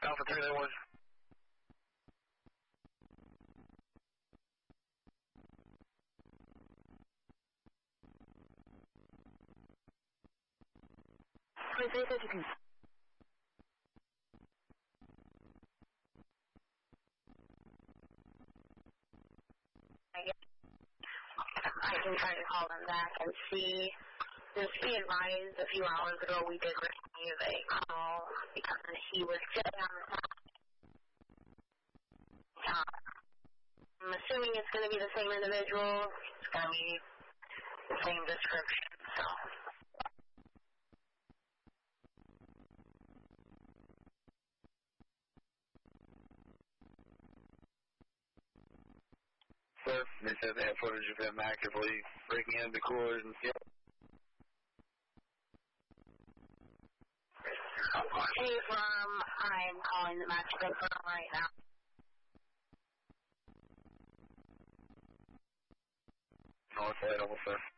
Alpha 3, there was. Please say that you can. I can try to call them back and see. Just be advised, a few hours ago we did receive a call because he was sitting on the top. I'm assuming it's going to be the same individual. It's going to be the same description, so. Sir, they said they have footage of him actively breaking into coolers and stuff. Hey, firm, I'm calling the Mexico firm right now. No, it's available, sir.